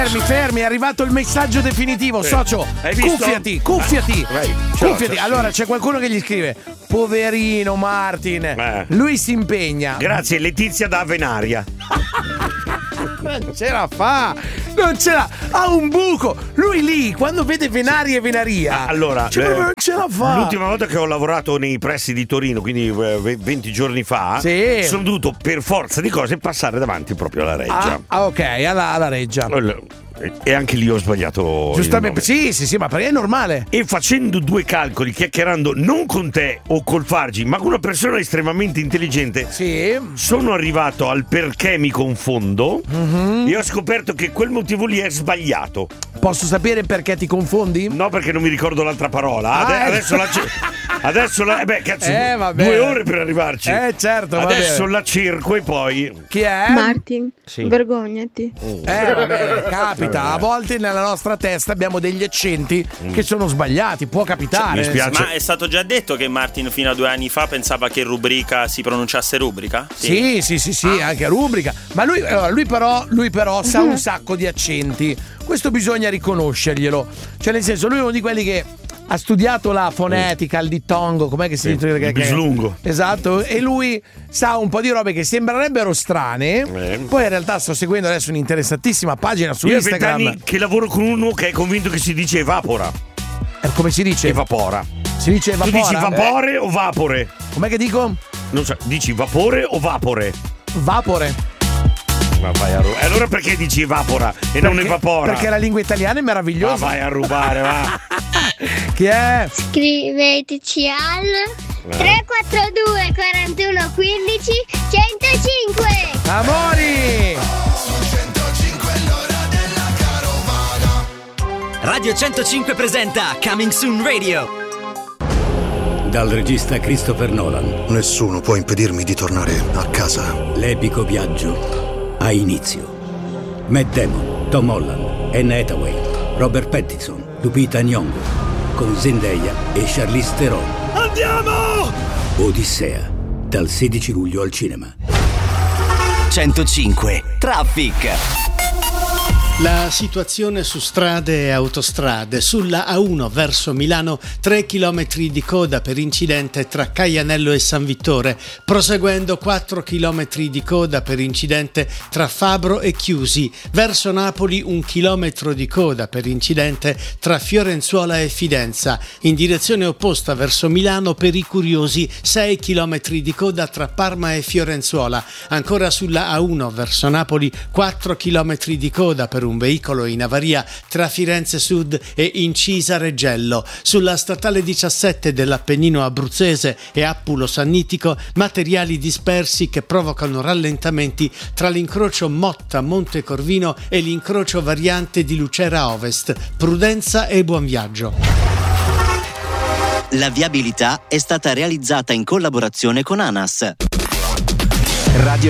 Fermi, è arrivato il messaggio definitivo, socio. Cuffiati. Allora c'è qualcuno che gli scrive: poverino Martin, lui si impegna. Grazie, Letizia da Venaria. Non ce la fa, ha un buco. Lui lì, quando vede Venaria e Venaria, allora non ce la fa. L'ultima volta che ho lavorato nei pressi di Torino, quindi 20 giorni fa, sono dovuto per forza di cose passare davanti proprio alla Reggia. Ok, alla Reggia. E anche lì ho sbagliato. Giustamente, sì, ma perché è normale. E facendo due calcoli, chiacchierando non con te o col Fargi, ma con una persona estremamente intelligente, sono arrivato al perché mi confondo e ho scoperto che quel motivo lì è sbagliato. Posso sapere perché ti confondi? No, perché non mi ricordo l'altra parola. Adesso cazzo, 2 ore per arrivarci. Certo. Adesso la cerco e poi. Chi è? Martin, vergognati. Vabbè, capita. A volte nella nostra testa abbiamo degli accenti che sono sbagliati, può capitare. Mi spiace. Ma è stato già detto che Martin fino a 2 anni fa pensava che rubrica si pronunciasse rubrica? Sì, anche rubrica. Ma lui però sa un sacco di accenti. Questo bisogna riconoscerglielo. Cioè, nel senso, lui è uno di quelli che ha studiato la fonetica, il dittongo, com'è che si dice? Il bislungo. Esatto, e lui sa un po' di robe che sembrerebbero strane. Poi in realtà sto seguendo adesso un'interessantissima pagina su Instagram. Io ho 20 anni che lavoro con uno che è convinto che si dice evapora. Come si dice? Evapora. Si dice evapora? Tu dici vapore o vapore? Com'è che dico? Non so, dici vapore o vapore? Vapore. Ma vai a rubare. Allora perché dici evapora e non evapora? Perché la lingua italiana è meravigliosa. Ma vai a rubare, va. Chi è? Scriveteci al 342 41 15 105. Amori! Radio 105 presenta Coming Soon Radio. Dal regista Christopher Nolan. Nessuno può impedirmi di tornare a casa. L'epico viaggio ha inizio. Matt Damon, Tom Holland, Anne Hathaway, Robert Pattinson, Lupita Nyong'o, con Zendaya e Charlize Theron. Andiamo! Odissea, dal 16 luglio al cinema. 105 Traffic. La situazione su strade e autostrade. Sulla A1 verso Milano 3 km di coda per incidente tra Caianello e San Vittore, proseguendo 4 km di coda per incidente tra Fabro e Chiusi. Verso Napoli 1 chilometro di coda per incidente tra Fiorenzuola e Fidenza. In direzione opposta verso Milano per i curiosi 6 km di coda tra Parma e Fiorenzuola. Ancora sulla A1 verso Napoli 4 km di coda per un veicolo in avaria tra Firenze Sud e Incisa Reggello. Sulla statale 17 dell'Appennino abruzzese e Appulo Sannitico materiali dispersi che provocano rallentamenti tra l'incrocio Motta Montecorvino e l'incrocio variante di Lucera Ovest. Prudenza e buon viaggio. La viabilità è stata realizzata in collaborazione con ANAS. Radio